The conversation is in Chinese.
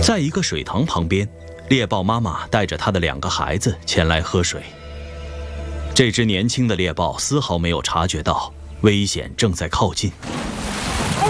在一个水塘旁边，猎豹妈妈带着她的2个孩子前来喝水。这只年轻的猎豹丝毫没有察觉到危险正在靠近。